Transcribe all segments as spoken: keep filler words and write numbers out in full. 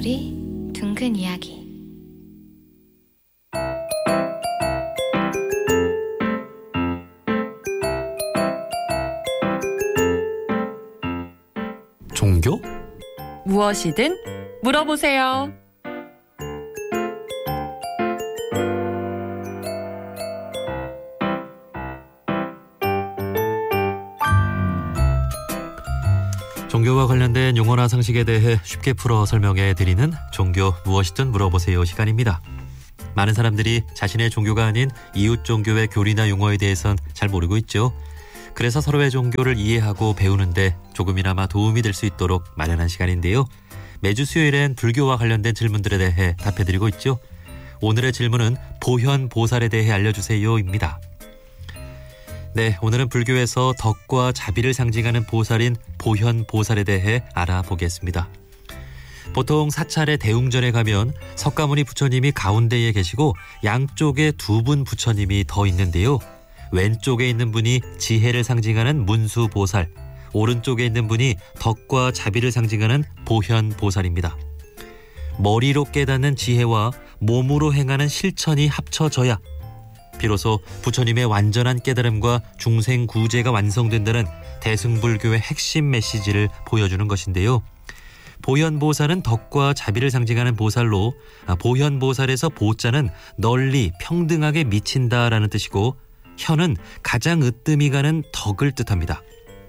소리 둥근 이야기. 종교? 무엇이든 물어보세요. 종교와 관련된 용어나 상식에 대해 쉽게 풀어 설명해 드리는 종교 무엇이든 물어보세요 시간입니다. 많은 사람들이 자신의 종교가 아닌 이웃 종교의 교리나 용어에 대해선 잘 모르고 있죠. 그래서 서로의 종교를 이해하고 배우는데 조금이나마 도움이 될 수 있도록 마련한 시간인데요. 매주 수요일엔 불교와 관련된 질문들에 대해 답해드리고 있죠. 오늘의 질문은 보현보살에 대해 알려주세요입니다. 네, 오늘은 불교에서 덕과 자비를 상징하는 보살인 보현보살에 대해 알아보겠습니다. 보통 사찰의 대웅전에 가면 석가모니 부처님이 가운데에 계시고 양쪽에 두 분 부처님이 더 있는데요. 왼쪽에 있는 분이 지혜를 상징하는 문수보살, 오른쪽에 있는 분이 덕과 자비를 상징하는 보현보살입니다. 머리로 깨닫는 지혜와 몸으로 행하는 실천이 합쳐져야 비로소 부처님의 완전한 깨달음과 중생구제가 완성된다는 대승불교의 핵심 메시지를 보여주는 것인데요. 보현보살은 덕과 자비를 상징하는 보살로, 보현보살에서 보자는 널리 평등하게 미친다라는 뜻이고, 현은 가장 으뜸이 가는 덕을 뜻합니다.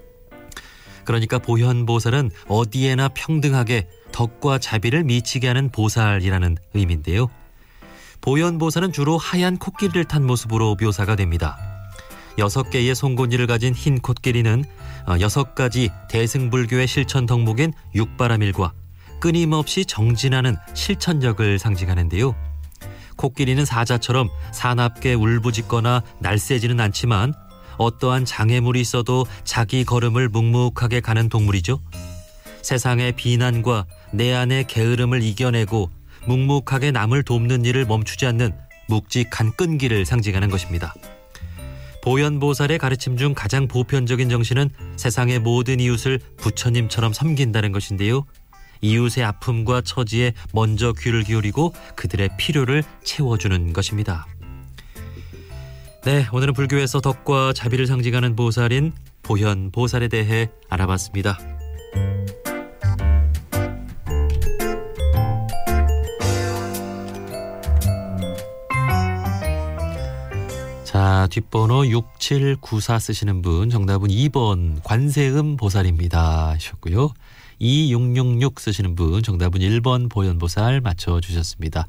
그러니까 보현보살은 어디에나 평등하게 덕과 자비를 미치게 하는 보살이라는 의미인데요. 보현보살은 주로 하얀 코끼리를 탄 모습으로 묘사가 됩니다. 여섯 개의 송곳니를 가진 흰 코끼리는 여섯 가지 대승불교의 실천 덕목인 육바라밀과 끊임없이 정진하는 실천력을 상징하는데요. 코끼리는 사자처럼 사납게 울부짖거나 날쌔지는 않지만 어떠한 장애물이 있어도 자기 걸음을 묵묵하게 가는 동물이죠. 세상의 비난과 내 안의 게으름을 이겨내고 묵묵하게 남을 돕는 일을 멈추지 않는 묵직한 끈기를 상징하는 것입니다. 보현보살의 가르침 중 가장 보편적인 정신은 세상의 모든 이웃을 부처님처럼 섬긴다는 것인데요. 이웃의 아픔과 처지에 먼저 귀를 기울이고 그들의 필요를 채워주는 것입니다. 네, 오늘은 불교에서 덕과 자비를 상징하는 보살인 보현보살에 대해 알아봤습니다. 자, 뒷번호 육칠구사 쓰시는 분 정답은 이 번 관세음 보살입니다 하셨고요. 이육육육 쓰시는 분 정답은 일 번 보현보살 맞춰주셨습니다.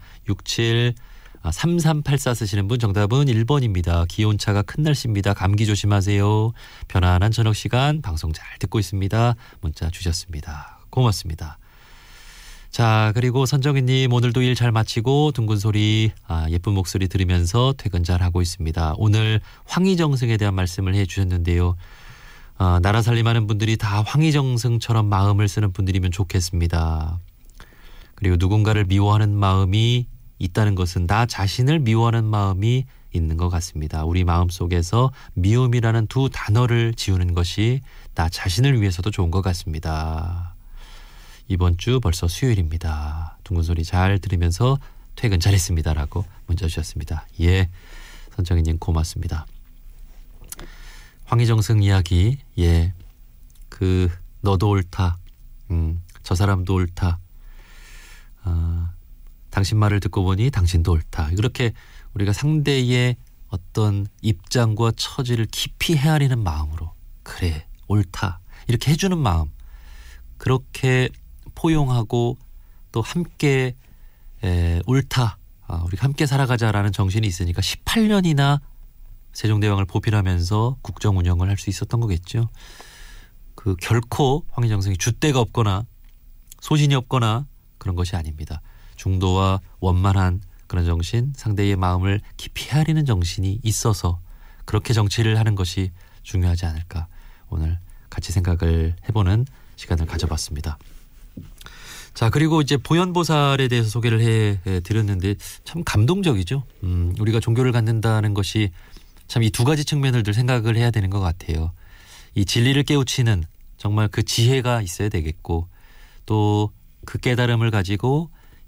육칠삼삼팔사 쓰시는 분 정답은 일 번입니다. 기온차가 큰 날씨입니다. 감기 조심하세요. 편안한 저녁시간 방송 잘 듣고 있습니다. 문자 주셨습니다. 고맙습니다. 자, 그리고 선정희님 오늘도 일 잘 마치고 둥근 소리 아, 예쁜 목소리 들으면서 퇴근 잘 하고 있습니다. 오늘 황희정승에 대한 말씀을 해주셨는데요. 아, 나라 살림하는 분들이 다 황희정승처럼 마음을 쓰는 분들이면 좋겠습니다. 그리고 누군가를 미워하는 마음이 있다는 것은 나 자신을 미워하는 마음이 있는 것 같습니다. 우리 마음속에서 미움이라는 두 단어를 지우는 것이 나 자신을 위해서도 좋은 것 같습니다. 이번 주 벌써 수요일입니다. 둥근 소리 잘 들으면서 퇴근 잘했습니다라고 문자 주셨습니다. 예, 선정희님 고맙습니다. 황희정승 이야기, 예, 그 너도 옳다, 음, 저 사람도 옳다, 아, 당신 말을 듣고 보니 당신도 옳다. 이렇게 우리가 상대의 어떤 입장과 처지를 깊이 헤아리는 마음으로 그래 옳다 이렇게 해주는 마음, 그렇게 포용하고 또 함께 에, 옳다 아, 우리가 함께 살아가자라는 정신이 있으니까 십팔 년이나 세종대왕을 보필하면서 국정 운영을 할 수 있었던 거겠죠. 그 결코 황희정승이 줏대가 없거나 소신이 없거나 그런 것이 아닙니다. 중도와 원만한 그런 정신, 상대의 마음을 깊이 헤아리는 정신이 있어서 그렇게 정치를 하는 것이 중요하지 않을까, 오늘 같이 생각을 해보는 시간을 가져봤습니다. 자, 그리고 이제 보현보살에 대해서 소개를 해, 해 드렸는데 참 감동적이죠. 음, 우리가 종교를 갖는다는 것이 참 이 두 가지 측면을 늘 생각을 해야 되는 것 같아요. 이 진리를 깨우치는 정말 그 지혜가 있어야 되겠고, 또 그 깨달음을 가지고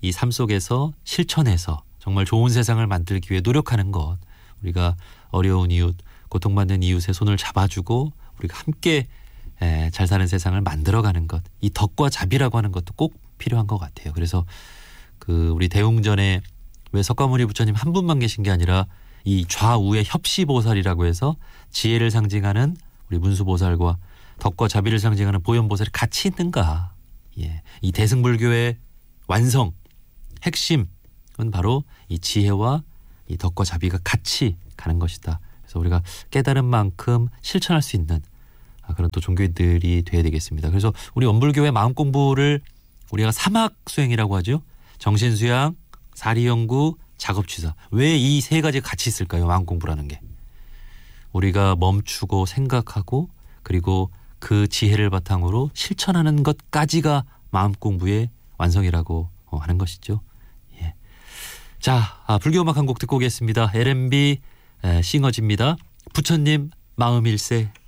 이 삶 속에서 실천해서 정말 좋은 세상을 만들기 위해 노력하는 것, 우리가 어려운 이웃, 고통받는 이웃의 손을 잡아주고 우리가 함께 잘 사는 세상을 만들어가는 것, 이 덕과 자비라고 하는 것도 꼭 필요한 것 같아요. 그래서 그 우리 대웅전에 왜 석가모니 부처님 한 분만 계신 게 아니라 이 좌우의 협시보살이라고 해서 지혜를 상징하는 우리 문수보살과 덕과 자비를 상징하는 보현보살이 같이 있는가. 예, 이 대승불교의 완성, 핵심은 바로 이 지혜와 이 덕과 자비가 같이 가는 것이다. 그래서 우리가 깨달은 만큼 실천할 수 있는 그런 또 종교인들이 돼야 되겠습니다. 그래서 우리 원불교의 마음 공부를 우리가 사막 수행이라고 하죠. 정신수양, 사리연구, 작업취사. 왜 이 세 가지가 같이 있을까요? 마음 공부라는 게. 우리가 멈추고 생각하고 그리고 그 지혜를 바탕으로 실천하는 것까지가 마음 공부의 완성이라고 하는 것이죠. 예. 자, 아, 불교음악 한 곡 듣고 오겠습니다. 엘엠비 싱어지입니다. 부처님 마음일세.